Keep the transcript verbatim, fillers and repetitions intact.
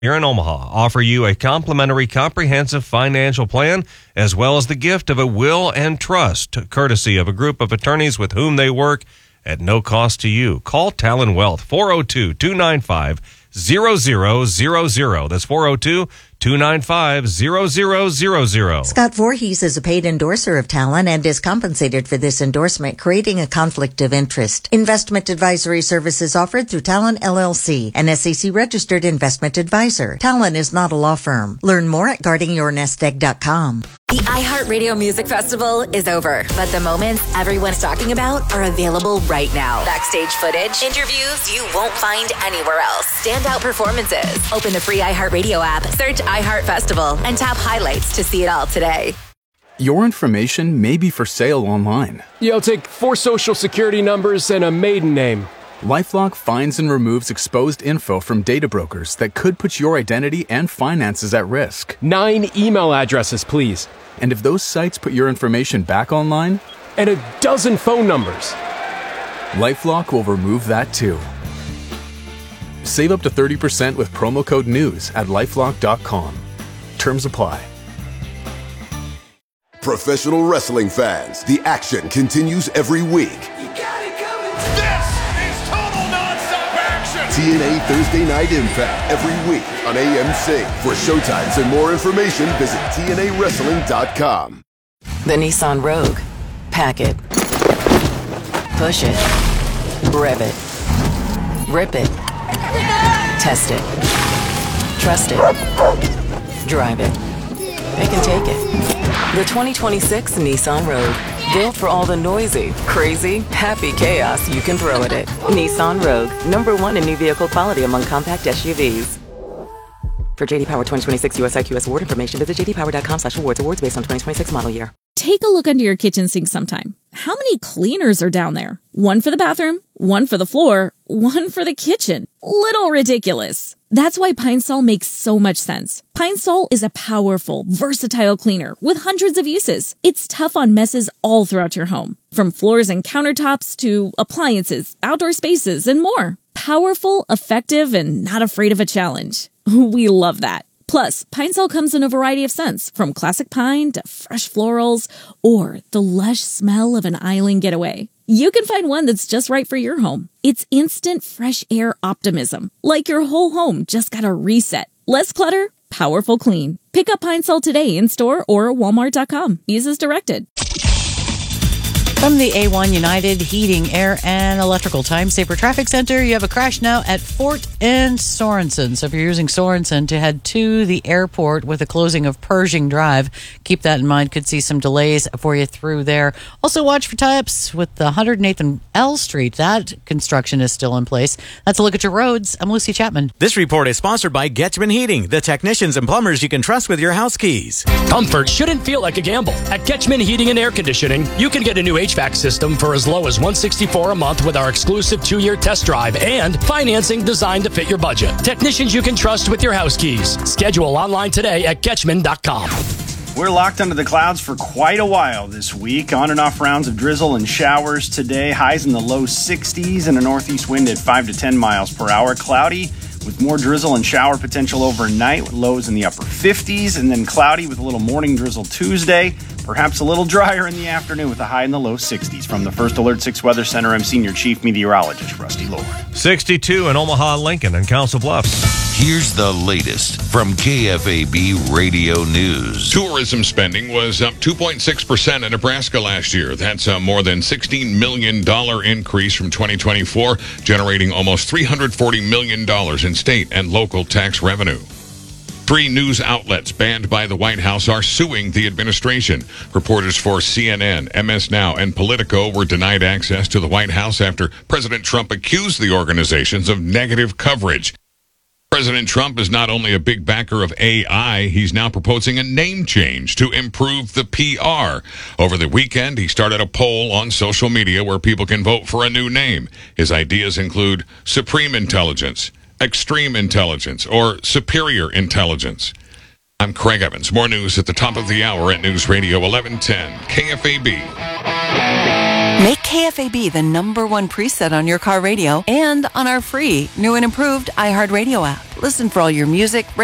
here in Omaha offer you a complimentary comprehensive financial plan as well as the gift of a will and trust, courtesy of a group of attorneys with whom they work at no cost to you. Call Talon Wealth, four oh two, two nine five, zero zero zero zero. That's four oh two, two nine five, zero zero zero zero. Scott Voorhees is a paid endorser of Talon and is compensated for this endorsement, creating a conflict of interest. Investment advisory services offered through Talon L L C, an S E C-registered investment advisor. Talon is not a law firm. Learn more at guarding your nest egg dot com. The iHeartRadio Music Festival is over, but the moments everyone's talking about are available right now. Backstage footage, interviews you won't find anywhere else, standout performances. Open the free iHeartRadio app, search iHeart Festival, and tap highlights to see it all today. Your information may be for sale online. Yo, take four social security numbers and a maiden name. LifeLock finds and removes exposed info from data brokers that could put your identity and finances at risk. Nine email addresses, please. And if those sites put your information back online? And a dozen phone numbers. LifeLock will remove that too. Save up to thirty percent with promo code NEWS at lifelock dot com. Terms apply. Professional wrestling fans, the action continues every week. You got it coming. This is total nonstop action. T N A Thursday Night Impact every week on A M C. For showtimes and more information, visit T N A wrestling dot com. The Nissan Rogue. Pack it. Push it. Rev it. Rip it. Test it. Trust it. Drive it. They can take it. The twenty twenty-six Nissan Rogue. Built for all the noisy, crazy, happy chaos you can throw at it. Nissan Rogue. Number one in new vehicle quality among compact S U Vs. For J D Power twenty twenty-six U S I Q S award information, visit j d power dot com slash awards. Awards based on twenty twenty-six model year. Take a look under your kitchen sink sometime. How many cleaners are down there? One for the bathroom, one for the floor, one for the kitchen. Little ridiculous. That's why Pine Sol makes so much sense. Pine Sol is a powerful, versatile cleaner with hundreds of uses. It's tough on messes all throughout your home, from floors and countertops to appliances, outdoor spaces, and more. Powerful, effective, and not afraid of a challenge. We love that. Plus, Pine Sol comes in a variety of scents, from classic pine to fresh florals or the lush smell of an island getaway. You can find one that's just right for your home. It's instant fresh air optimism, like your whole home just got a reset. Less clutter, powerful clean. Pick up Pine Sol today in store or walmart dot com. Use as directed. From the A one United Heating, Air, and Electrical Time Saver Traffic Center, you have a crash now at Fort and Sorensen. So if you're using Sorensen to head to the airport with the closing of Pershing Drive, keep that in mind. Could see some delays for you through there. Also watch for tie-ups with the one hundred eighth and L Street. That construction is still in place. That's a look at your roads. I'm Lucy Chapman. This report is sponsored by Getchman Heating, the technicians and plumbers you can trust with your house keys. Comfort shouldn't feel like a gamble. At Getchman Heating and Air Conditioning, you can get a new H V A C system for as low as one hundred sixty-four dollars a month with our exclusive two-year test drive and financing designed to fit your budget. Technicians you can trust with your house keys. Schedule online today at getchman dot com. We're locked under the clouds for quite a while this week. On and off rounds of drizzle and showers today. Highs in the low sixties and a northeast wind at five to ten miles per hour. Cloudy with more drizzle and shower potential overnight, with lows in the upper fifties, and then cloudy with a little morning drizzle Tuesday. Perhaps a little drier in the afternoon with a high in the low sixties. From the First Alert six Weather Center, I'm Senior Chief Meteorologist Rusty Lord. sixty-two in Omaha, Lincoln, and Council Bluffs. Here's the latest from K F A B Radio News. Tourism spending was up two point six percent in Nebraska last year. That's a more than sixteen million dollars increase from twenty twenty-four, generating almost three hundred forty million dollars in state and local tax revenue. Three news outlets banned by the White House are suing the administration. Reporters for C N N, M S Now, and Politico were denied access to the White House after President Trump accused the organizations of negative coverage. President Trump is not only a big backer of A I, he's now proposing a name change to improve the P R. Over the weekend, he started a poll on social media where people can vote for a new name. His ideas include Supreme Intelligence, Extreme Intelligence, or Superior Intelligence. I'm Craig Evans. More news at the top of the hour at News Radio eleven ten K F A B. Make K F A B the number one preset on your car radio and on our free, new and improved iHeartRadio app. Listen for all your music,